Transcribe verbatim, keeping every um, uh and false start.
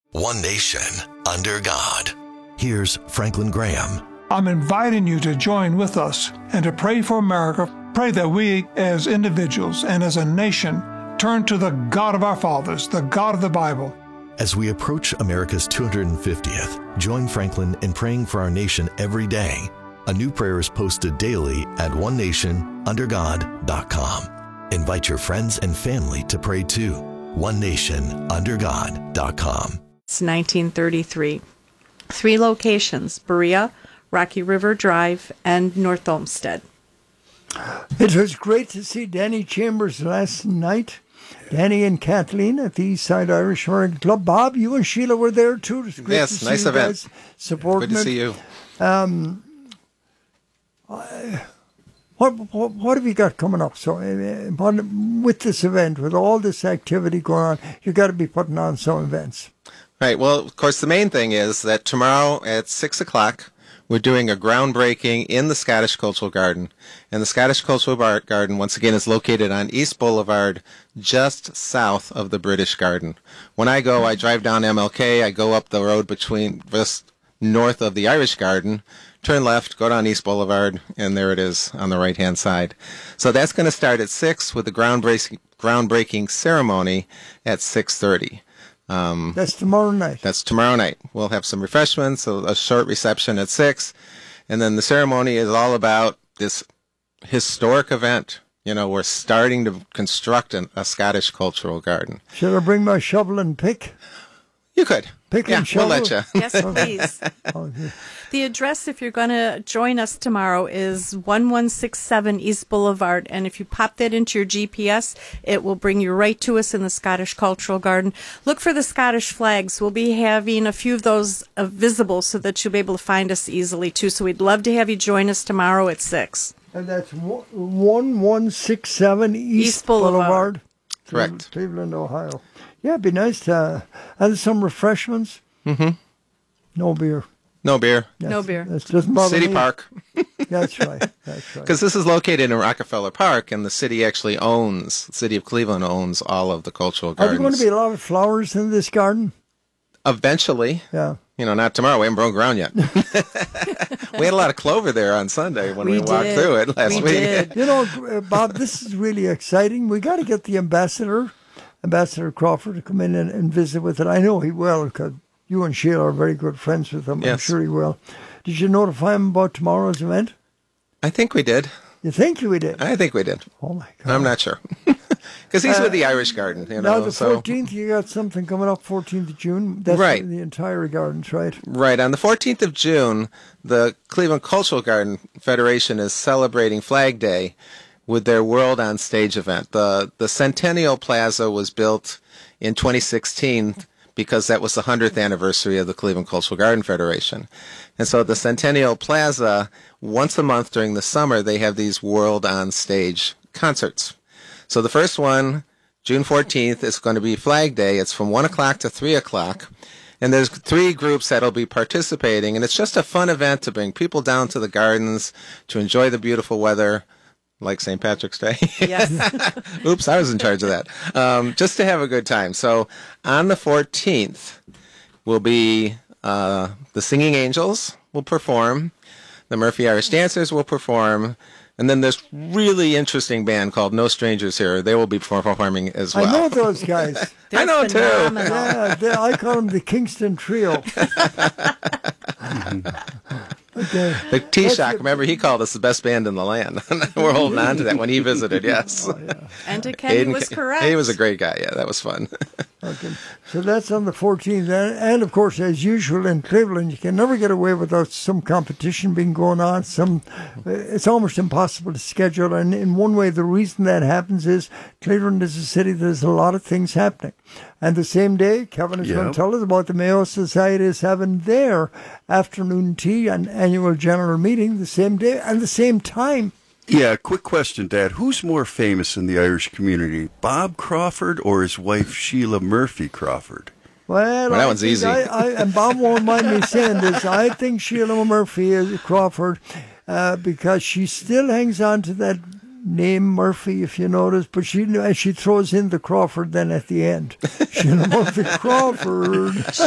One nation, under God. Here's Franklin Graham. I'm inviting you to join with us and to pray for America. Pray that we, as individuals and as a nation, turn to the God of our fathers, the God of the Bible. As we approach America's two hundred fiftieth, join Franklin in praying for our nation every day. A new prayer is posted daily at one nation under god dot com. Invite your friends and family to pray too. one nation under god dot com. It's nineteen thirty-three. Three locations, Berea, Rocky River Drive, and North Olmsted. It was great to see Danny Chambers last night. Danny and Kathleen at the East Side Irish American Club. Bob, you and Sheila were there too. It was great yes, to nice see you event. guys supporting Good to it. see you. Um, I, what, what what have you got coming up? So, uh, with this event, with all this activity going on, you got to be putting on some events. Right. Well, of course, the main thing is that tomorrow at six o'clock, we're doing a groundbreaking in the Scottish Cultural Garden. And the Scottish Cultural Garden, once again, is located on East Boulevard, just south of the British Garden. When I go, I drive down M L K, I go up the road between just north of the Irish Garden, turn left, go down East Boulevard, and there it is on the right-hand side. So that's going to start at six with the groundbreaking, groundbreaking ceremony at six thirty. Um, that's tomorrow night. That's tomorrow night. We'll have some refreshments, a, a short reception at six, and then the ceremony is all about this historic event. You know, we're starting to construct an, a Scottish cultural garden. Should I bring my shovel and pick? You could. Pick yeah, and shovel? We'll let you. Yes, please. Okay. The address, if you're going to join us tomorrow, is one one six seven East Boulevard. And if you pop that into your G P S, it will bring you right to us in the Scottish Cultural Garden. Look for the Scottish flags. We'll be having a few of those uh, visible so that you'll be able to find us easily, too. So we'd love to have you join us tomorrow at six. And that's one one six seven East, East Boulevard. Boulevard. Correct. Cleveland, Ohio. Yeah, it'd be nice to uh, have some refreshments. Mm-hmm. No beer. No beer. That's, no beer. That's just bother City me. Park. That's right. That's right. Because this is located in Rockefeller Park, and the city actually owns, the city of Cleveland owns all of the cultural Are gardens. there going to be a lot of flowers in this garden? Eventually. Yeah. You know, not tomorrow. We haven't broke ground yet. We had a lot of clover there on Sunday when we, We we walked did. through it last We week. did. You know, uh, Bob, this is really exciting. We got to get the ambassador, Ambassador Crawford, to come in and, and visit with it. I know he will, because you and Sheila are very good friends with him. Yes. I'm sure he will. Did you notify him about tomorrow's event? I think we did. You think we did? I think we did. Oh, my God. I'm not sure. Because he's Uh, with the Irish Garden, you Now, know. the so fourteenth, you got something coming up, fourteenth of June. That's Right. the entire gardens, right? Right. On the fourteenth of June, the Cleveland Cultural Garden Federation is celebrating Flag Day with their World on Stage event. The the Centennial Plaza was built in twenty sixteen because that was the hundredth anniversary of the Cleveland Cultural Garden Federation. And so the Centennial Plaza, once a month during the summer, they have these World on Stage concerts. So the first one, June fourteenth, is going to be Flag Day. It's from one o'clock to three o'clock. And there's three groups that'll be participating. And it's just a fun event to bring people down to the gardens to enjoy the beautiful weather, like Saint Patrick's Day. Yes. Oops, I was in charge of that. Um, just to have a good time. So on the fourteenth will be uh, the Singing Angels will perform. The Murphy Irish Dancers will perform. And then this really interesting band called No Strangers Here. They will be performing as well. I know those guys. I know too. phenomenal. Yeah, they, I call them the Kingston Trio. Okay. The Taoiseach, remember, he called us the best band in the land. We're holding on to that when he visited, yes. Oh, yeah. And to Kenny Hayden- was correct. He was a great guy, yeah, that was fun. Okay. So that's on the fourteenth. And, and, of course, as usual in Cleveland, you can never get away without some competition being going on. Some, uh, It's almost impossible to schedule. And in one way, the reason that happens is Cleveland is a city that has a lot of things happening. And the same day, Kevin is Yep. going to tell us about the Mayo Society is having their afternoon tea and annual general meeting the same day and the same time. Yeah, quick question, Dad. Who's more famous in the Irish community, Bob Crawford or his wife Sheila Murphy Crawford? Well, Well, that I one's think easy. I, I, and Bob won't mind me saying this. I think Sheila Murphy is Crawford uh, because she still hangs on to that name Murphy, if you notice, but she she throws in the Crawford then at the end. Sheila Murphy Crawford.